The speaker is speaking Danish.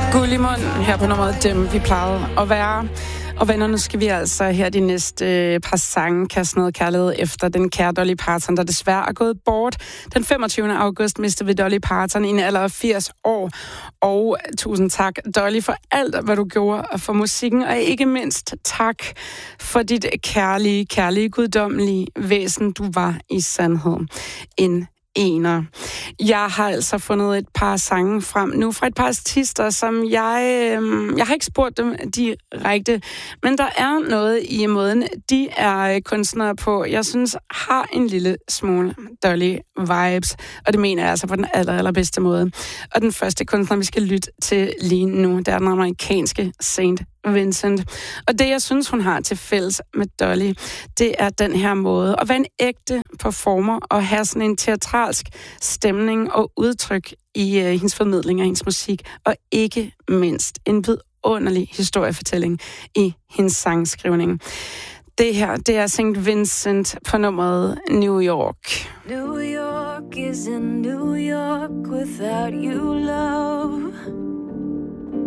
Gullimund her på nummeret Dem, vi plejede at være. Og venner, nu skal vi altså her de næste par sange kaste noget kærlighed efter den kære Dolly Parton, der desværre er gået bort. Den 25. august mistede vi Dolly Parton i en alder af 80 år. Og tusind tak, Dolly, for alt, hvad du gjorde for musikken. Og ikke mindst tak for dit kærlige, guddommelige væsen, du var i sandhed. En ener. Jeg har altså fundet et par sange frem nu fra et par artister, som jeg har ikke spurgt dem direkte, men der er noget i måden, de er kunstnere på, jeg synes har en lille smule Dolly vibes, og det mener jeg altså på den allerbedste måde. Og den første kunstner, vi skal lytte til lige nu, det er den amerikanske Saint Vincent. Og det, jeg synes, hun har til fælles med Dolly, det er den her måde at være en ægte performer og have sådan en teatralsk stemning og udtryk i hendes formidling af hendes musik, og ikke mindst en vidunderlig historiefortælling i hendes sangskrivning. Det her, det er Saint Vincent på nummeret New York. New York isn't New York without you, love.